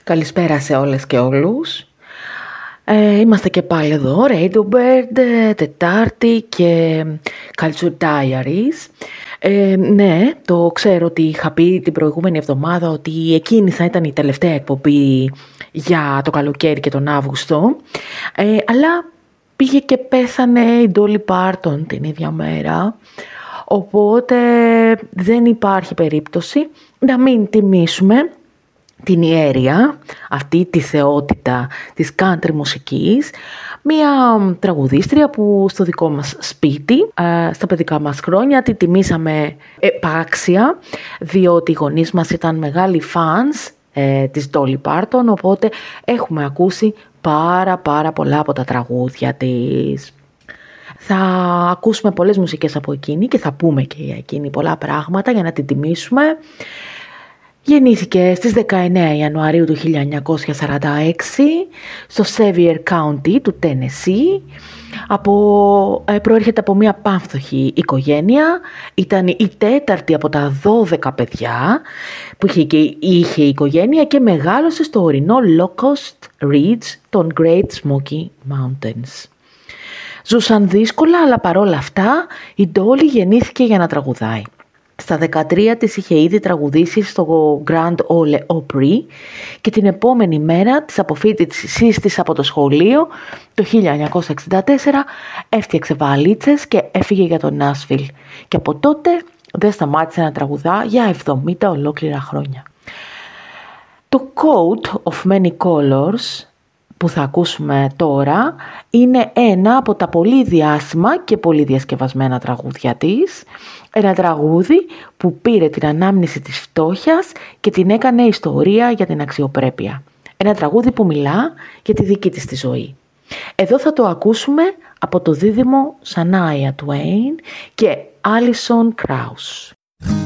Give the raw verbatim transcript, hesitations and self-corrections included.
Καλησπέρα σε όλες και όλους. Ε, είμαστε και πάλι εδώ, Radiobird, Τετάρτη και Culture Diaries. Ε, ναι, το ξέρω ότι είχα πει την προηγούμενη εβδομάδα ότι εκείνη θα ήταν η τελευταία εκπομπή για το καλοκαίρι και τον Αύγουστο. Ε, αλλά πήγε και πέθανε η Dolly Parton την ίδια μέρα. Οπότε δεν υπάρχει περίπτωση να μην τιμήσουμε την ιέρια, αυτή τη θεότητα της country μουσικής, μια τραγουδίστρια που στο δικό μας σπίτι, στα παιδικά μας χρόνια, τη τιμήσαμε επάξια, διότι οι γονείς μας ήταν μεγάλοι fans ε, της Dolly Parton, οπότε έχουμε ακούσει πάρα πάρα πολλά από τα τραγούδια της. Θα ακούσουμε πολλές μουσικές από εκείνη και θα πούμε και για εκείνη πολλά πράγματα για να την τιμήσουμε. Γεννήθηκε στις δεκαεννέα Ιανουαρίου του χίλια εννιακόσια σαράντα έξι στο Sevier County του Tennessee. Από, ε, προέρχεται από μια πάμφθοχη οικογένεια. Ήταν η τέταρτη από τα δώδεκα παιδιά που είχε, και, είχε η οικογένεια και μεγάλωσε στο ορεινό Locust Ridge των Great Smoky Mountains. Ζούσαν δύσκολα, αλλά παρόλα αυτά η Dolly γεννήθηκε για να τραγουδάει. Στα δεκατρία της είχε ήδη τραγουδήσει στο Grand Ole Opry και την επόμενη μέρα της αποφοίτησής της από το σχολείο το χίλια εννιακόσια εξήντα τέσσερα έφτιαξε βαλίτσες και έφυγε για το Νάσβιλ και από τότε δεν σταμάτησε να τραγουδά για εβδομήντα ολόκληρα χρόνια. Το Coat of Many Colors που θα ακούσουμε τώρα είναι ένα από τα πολύ διάσημα και πολύ διασκευασμένα τραγούδια της. Ένα τραγούδι που πήρε την ανάμνηση της φτώχειας και την έκανε ιστορία για την αξιοπρέπεια. Ένα τραγούδι που μιλά για τη δική της τη ζωή. Εδώ θα το ακούσουμε από το δίδυμο Shania Twain και Alison Krauss.